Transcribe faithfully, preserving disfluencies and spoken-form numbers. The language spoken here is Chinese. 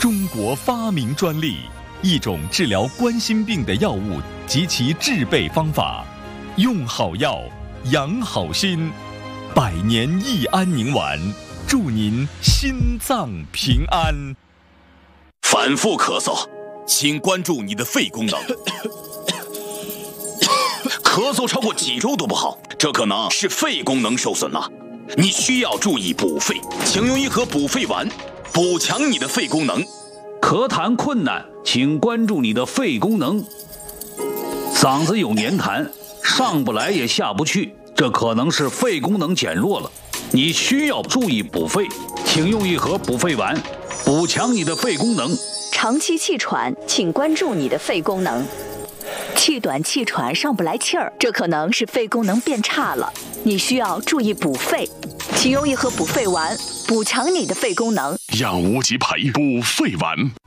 中国发明专利，一种治疗冠心病的药物及其制备方法。用好药，养好心。百年益安宁丸，祝您心脏平安。 反复咳嗽，请关注你的肺功能。咳嗽超过几周都不好，这可能是肺功能受损了。你需要注意补肺，请用一盒补肺丸，补强你的肺功能。 咳痰困难，请关注你的肺功能。嗓子有黏痰，上不来也下不去，这可能是肺功能减弱了。你需要注意补肺，请用一盒补肺丸，补强你的肺功能。 长期气喘，请关注你的肺功能。气短气喘上不来气儿，这可能是肺功能变差了，你需要注意补肺，请用一盒补肺丸，补强你的肺功能。 养无极培补肺丸。